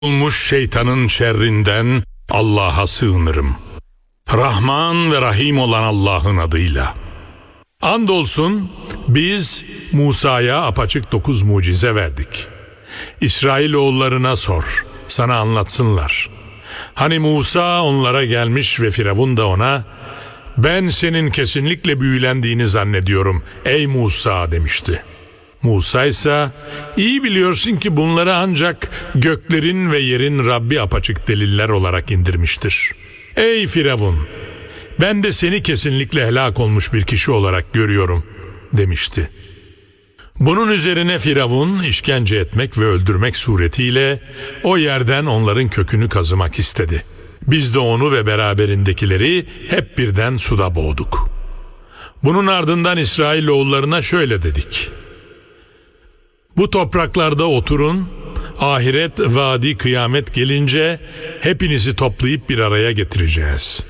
Olmuş şeytanın şerrinden Allah'a sığınırım. Rahman ve Rahim olan Allah'ın adıyla. Andolsun biz Musa'ya apaçık 9 mucize verdik. İsrailoğullarına sor, sana anlatsınlar. Hani Musa onlara gelmiş ve Firavun da ona, ben senin kesinlikle büyülendiğini zannediyorum ey Musa demişti. Musa ise iyi biliyorsun ki bunları ancak göklerin ve yerin Rabbi apaçık deliller olarak indirmiştir. Ey Firavun, ben de seni kesinlikle helak olmuş bir kişi olarak görüyorum demişti. Bunun üzerine Firavun işkence etmek ve öldürmek suretiyle o yerden onların kökünü kazımak istedi. Biz de onu ve beraberindekileri hep birden suda boğduk. Bunun ardından İsrailoğullarına şöyle dedik: bu topraklarda oturun, ahiret vadi kıyamet gelince hepinizi toplayıp bir araya getireceğiz.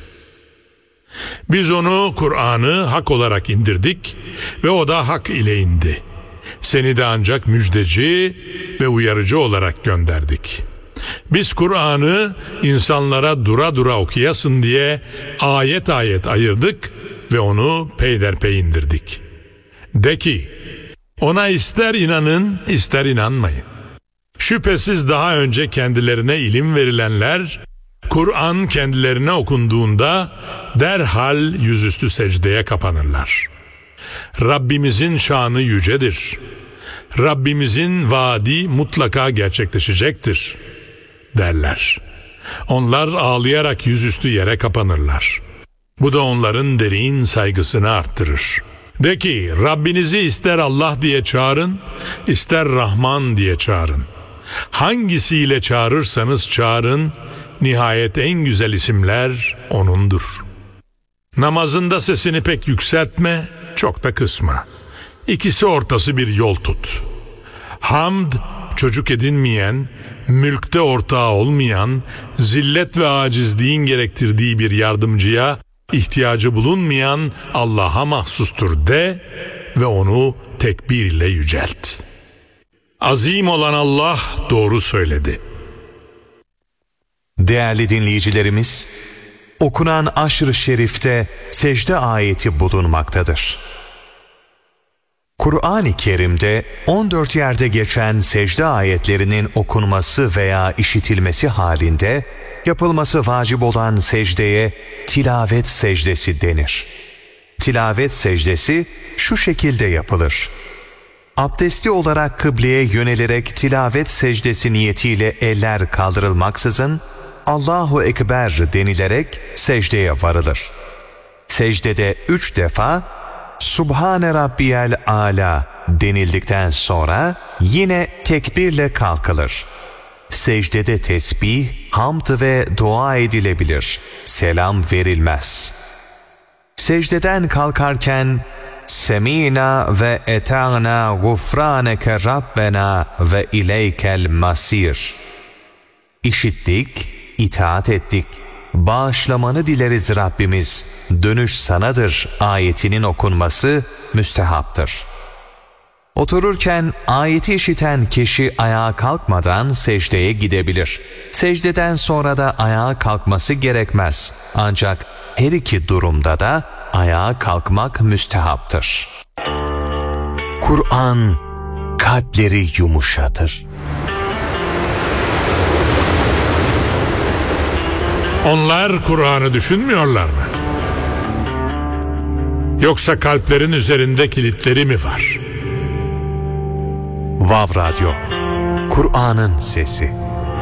Biz onu, Kur'an'ı hak olarak indirdik ve o da hak ile indi. Seni de ancak müjdeci ve uyarıcı olarak gönderdik. Biz Kur'an'ı insanlara dura dura okuyasın diye ayet ayet ayırdık ve onu peyderpey indirdik. De ki, ona ister inanın ister inanmayın. Şüphesiz daha önce kendilerine ilim verilenler, Kur'an kendilerine okunduğunda derhal yüzüstü secdeye kapanırlar. Rabbimizin şanı yücedir. Rabbimizin vaadi mutlaka gerçekleşecektir derler. Onlar ağlayarak yüzüstü yere kapanırlar. Bu da onların derin saygısını arttırır. De ki, Rabbinizi ister Allah diye çağırın, ister Rahman diye çağırın. Hangisiyle çağırırsanız çağırın, nihayet en güzel isimler O'nundur. Namazında sesini pek yükseltme, çok da kısma. İkisi ortası bir yol tut. Hamd, çocuk edinmeyen, mülkte ortağı olmayan, zillet ve acizliğin gerektirdiği bir yardımcıya ihtiyacı bulunmayan Allah'a mahsustur de ve onu tekbir ile yücelt. Azim olan Allah doğru söyledi. Değerli dinleyicilerimiz, okunan Aşr-ı Şerif'te secde ayeti bulunmaktadır. Kur'an-ı Kerim'de 14 yerde geçen secde ayetlerinin okunması veya işitilmesi halinde yapılması vacip olan secdeye tilavet secdesi denir. Tilavet secdesi şu şekilde yapılır: abdestli olarak kıbleye yönelerek tilavet secdesi niyetiyle eller kaldırılmaksızın Allahu Ekber denilerek secdeye varılır. Secdede 3 defa Subhane Rabbiyel Ala denildikten sonra yine tekbirle kalkılır. Secdede tesbih, hamd ve dua edilebilir. Selam verilmez. Secdeden kalkarken Semina ve eta'na gufraneke Rabbena ve ileykel masir. İşittik, itaat ettik. Bağışlamanı dileriz Rabbimiz. Dönüş sanadır ayetinin okunması müstehaptır. Otururken ayeti işiten kişi ayağa kalkmadan secdeye gidebilir. Secdeden sonra da ayağa kalkması gerekmez. Ancak her iki durumda da ayağa kalkmak müstehaptır. Kur'an kalpleri yumuşatır. Onlar Kur'an'ı düşünmüyorlar mı? Yoksa kalplerin üzerinde kilitleri mi var? Vav Radyo, Kur'an'ın sesi.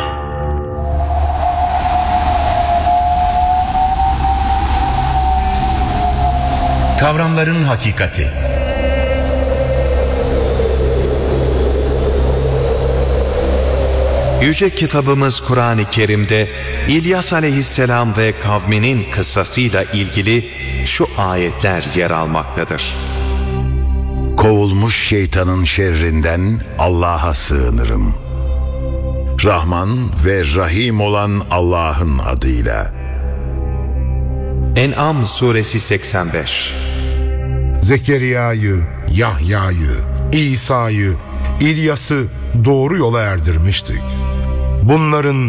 Kavramların hakikati. Yüce kitabımız Kur'an-ı Kerim'de İlyas aleyhisselam ve kavminin kıssasıyla ilgili şu ayetler yer almaktadır. Kovulmuş şeytanın şerrinden Allah'a sığınırım. Rahman ve Rahim olan Allah'ın adıyla. En'am suresi 85. Zekeriya'yı, Yahya'yı, İsa'yı, İlyas'ı doğru yola erdirmiştik. Bunların